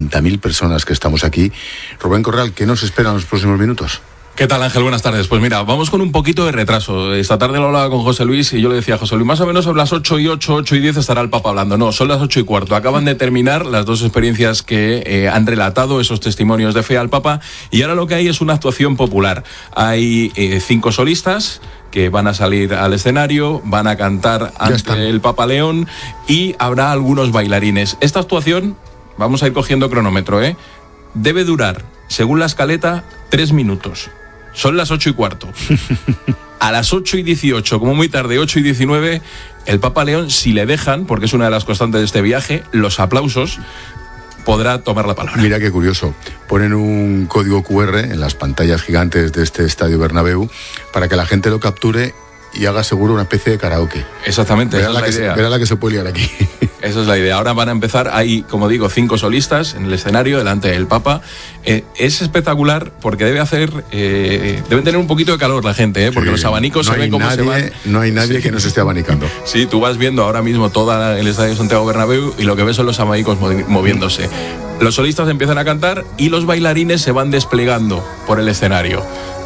30.000 personas que estamos aquí. Rubén Corral, ¿qué nos espera en los próximos minutos? ¿Qué tal, Ángel? Buenas tardes. Pues mira, vamos con un poquito de retraso. Esta tarde lo hablaba con José Luis y yo le decía a José Luis, más o menos sobre las 8:08, 8:10 estará el Papa hablando. No, son las 8:15. Acaban de terminar las dos experiencias que han relatado esos testimonios de fe al Papa y ahora lo que hay es una actuación popular. Hay 5 solistas que van a salir al escenario, van a cantar ante el Papa León y habrá algunos bailarines. Esta actuación, vamos a ir cogiendo cronómetro, debe durar, según la escaleta, 3 minutos. Son las 8:15. A las 8:18, como muy tarde, 8:19, el Papa León, si le dejan, porque es una de las constantes de este viaje, los aplausos, podrá tomar la palabra. Mira qué curioso. Ponen un código QR en las pantallas gigantes de este Estadio Bernabéu para que la gente lo capture y haga seguro una especie de karaoke. Exactamente, esa es la idea. Verá la que se puede liar aquí. Esa es la idea. Ahora van a empezar, hay, como digo, 5 solistas en el escenario delante del Papa. Es espectacular porque deben tener un poquito de calor la gente, porque los abanicos se ven cómo se van. No hay nadie que nos esté abanicando. Sí, tú vas viendo ahora mismo todo el Estadio Santiago Bernabéu y lo que ves son los abanicos moviéndose. Los solistas empiezan a cantar y los bailarines se van desplegando por el escenario.